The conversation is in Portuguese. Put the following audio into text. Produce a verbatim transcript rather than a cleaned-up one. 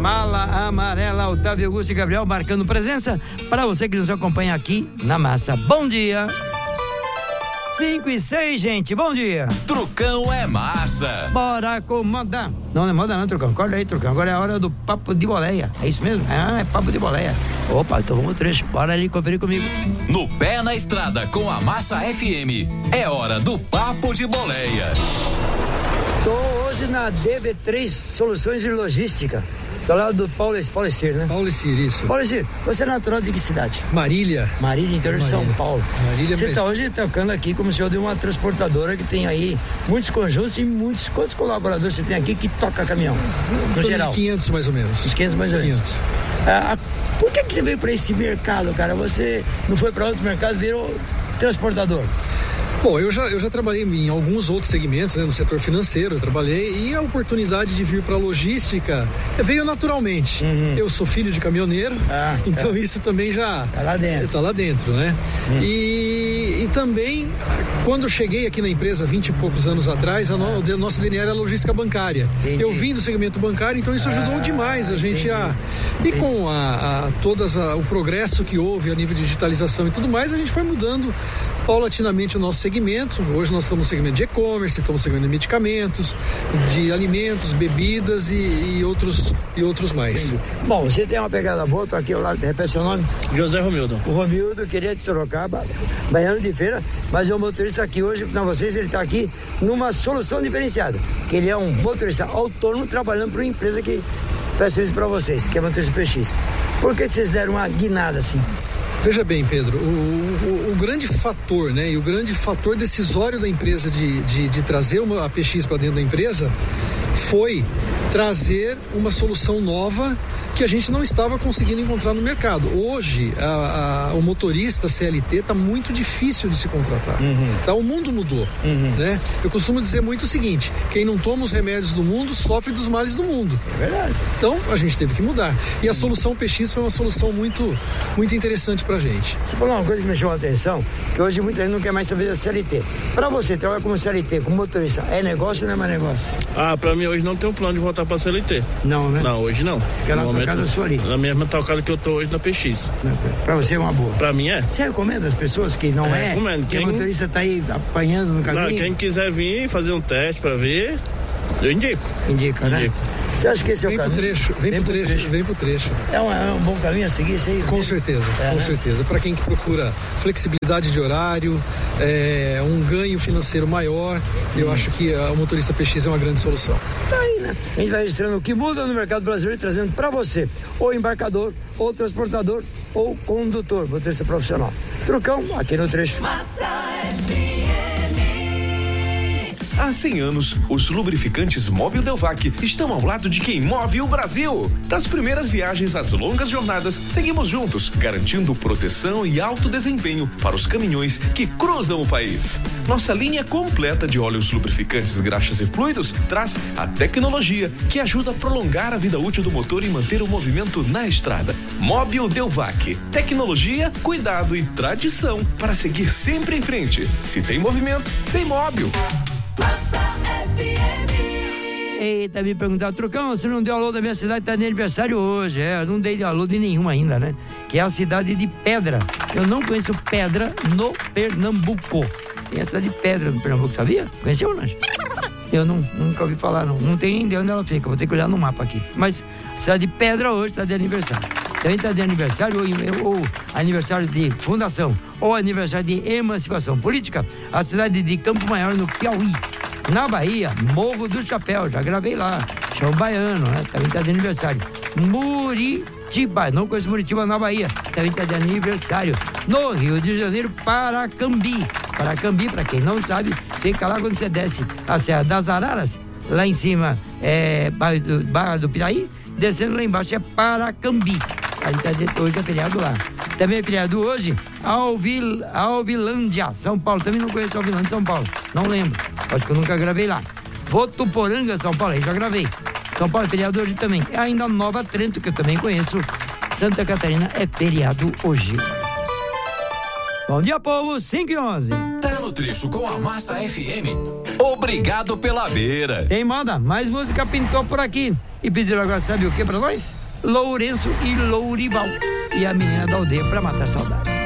Mala amarela, Otávio Augusto e Gabriel marcando presença para você que nos acompanha aqui na Massa. Bom dia. cinco e seis, gente, bom dia. Trucão é massa. Bora acomodar. Não, não é moda não, Trucão. Acorda aí, Trucão. Agora é a hora do papo de boleia. É isso mesmo? Ah, é papo de boleia. Opa, então vamos trecho. Bora ali conferir comigo. No pé na estrada com a Massa F M. É hora do papo de boleia. Tô hoje na D B três Soluções de Logística. Tô lá do Paulo, Paulo Ecir, né? Paulo Ecir, isso. Paulo Ecir, você é natural de que cidade? Marília. Marília, interior de São Paulo. Marília. Você está hoje tocando aqui como senhor de uma transportadora que tem aí muitos conjuntos e muitos... Quantos colaboradores você tem aqui que toca caminhão? No geral? quinhentos mais ou menos. Uns quinhentos mais ou menos. quinhentos. Ah, por que que você veio para esse mercado, cara? Você não foi para outro mercado, virou transportador? Bom, eu já, eu já trabalhei em alguns outros segmentos, né, no setor financeiro, eu trabalhei, e a oportunidade de vir para a logística veio naturalmente. Uhum. Eu sou filho de caminhoneiro, ah, então tá. Isso também já tá lá dentro, tá lá dentro, né? Uhum. E, e também, quando eu cheguei aqui na empresa vinte e poucos anos atrás, a no, o nosso D N A era logística bancária. Entendi. Eu vim do segmento bancário, então isso ajudou ah, demais a gente entendi. a... E entendi. com a, a, todas a, o progresso que houve a nível de digitalização e tudo mais, a gente foi mudando paulatinamente o nosso segmento. Hoje nós estamos no segmento de e-commerce, estamos no segmento de medicamentos, de alimentos, bebidas e, e, outros, e outros mais. Entendi. Bom, você tem uma pegada boa, tô aqui ao lado, repete seu nome? José Romildo. O Romildo, queria de Sorocaba, baiano de feira, mas é um motorista aqui hoje com vocês, ele está aqui numa solução diferenciada, que ele é um motorista autônomo trabalhando para uma empresa que presta serviço para vocês, que é motorista P X. Por que vocês deram uma guinada assim? Veja bem, Pedro, o, o, o grande fator, né, e o grande fator decisório da empresa de, de, de trazer uma a P X para dentro da empresa foi trazer uma solução nova que a gente não estava conseguindo encontrar no mercado. Hoje, a, a, o motorista C L T está muito difícil de se contratar. Uhum. Tá, o mundo mudou. Uhum. Né? Eu costumo dizer muito o seguinte: quem não toma os remédios do mundo sofre dos males do mundo. É verdade. Então, a gente teve que mudar. E a solução P X foi uma solução muito, muito interessante pra gente. Você falou uma coisa que me chamou a atenção, que hoje muita gente não quer mais saber da C L T. Pra você, trabalhar como C L T, como motorista, é negócio ou não é mais negócio? Ah, pra mim hoje não tem um plano de voltar pra C L T. Não, né? Não, hoje não. Porque na tocada sua ali. Na mesma tocada que eu tô hoje na P X. Pra você é uma boa. Pra mim é. Você recomenda as pessoas que não é? é recomendo. Que quem... o motorista tá aí apanhando no caminho? Não, quem quiser vir fazer um teste pra ver, eu indico. Indica, né? Indico. Você acha que esse é o vem caminho? Pro trecho, vem, vem pro trecho, trecho, vem pro trecho. É um, é um bom caminho a seguir isso aí? Com certeza, é, com né? certeza. Para quem que procura flexibilidade de horário, é, um ganho financeiro maior, hum. eu acho que a, o motorista P X é uma grande solução. Tá aí, né? A gente vai registrando o que muda no mercado brasileiro e trazendo para você, ou embarcador, ou transportador, ou condutor, motorista profissional. Trucão, aqui no trecho. Massa F M. Há cem anos, os lubrificantes Mobil Delvac estão ao lado de quem move o Brasil. Das primeiras viagens às longas jornadas, seguimos juntos, garantindo proteção e alto desempenho para os caminhões que cruzam o país. Nossa linha completa de óleos lubrificantes, graxas e fluidos traz a tecnologia que ajuda a prolongar a vida útil do motor e manter o movimento na estrada. Mobil Delvac. Tecnologia, cuidado e tradição para seguir sempre em frente. Se tem movimento, tem Mobil. Massa F M. Eita, me perguntaram, Trucão, você não deu alô da minha cidade, tá de aniversário hoje. É, eu não dei alô de nenhum ainda, né? Que é a cidade de Pedra. Eu não conheço Pedra no Pernambuco. Tem a cidade de Pedra no Pernambuco, sabia? Conheceu, Lange? Eu não, nunca ouvi falar, não. Não tem nem ideia onde ela fica, vou ter que olhar no mapa aqui. Mas cidade de Pedra hoje está de aniversário. Também está de aniversário ou, ou aniversário de fundação ou aniversário de emancipação política, a cidade de Campo Maior, no Piauí. Na Bahia, Morro do Chapéu, já gravei lá. Show baiano, né? Também está de aniversário. Muritiba, não conheço Muritiba, na Bahia. Também está de aniversário. No Rio de Janeiro, Paracambi. Paracambi, para quem não sabe, fica lá quando você desce a Serra das Araras. Lá em cima é Barra do, Barra do Piraí. Descendo lá embaixo é Paracambi. A gente tá de, hoje é feriado lá. Também é feriado hoje, Alvil, Alvilândia, São Paulo. Também não conheço Alvilândia, São Paulo. Não lembro. Acho que eu nunca gravei lá. Votuporanga, São Paulo. Aí já gravei. São Paulo é feriado hoje também. É ainda Nova Trento, que eu também conheço. Santa Catarina é feriado hoje. Bom dia, povo. cinco e onze. Tá no trecho com a Massa F M. Obrigado pela beira. Tem moda. Mais música pintou por aqui. E pediram agora, sabe o que pra nós? Lourenço e Lourival. E a menina da aldeia pra matar saudade.